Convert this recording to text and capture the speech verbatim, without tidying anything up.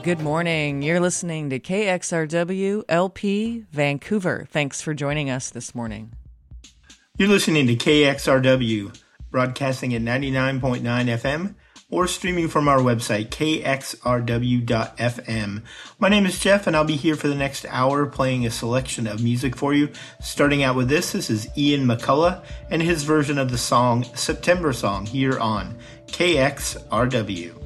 Good morning. You're listening to K X R W L P Vancouver. Thanks for joining us this morning. You're listening to K X R W, broadcasting at ninety-nine point nine F M or streaming from our website, k x r w dot f m. My name is Jeff, and I'll be here for the next hour playing a selection of music for you. Starting out with this, this is Ian McCullough and his version of the song September Song here on K X R W.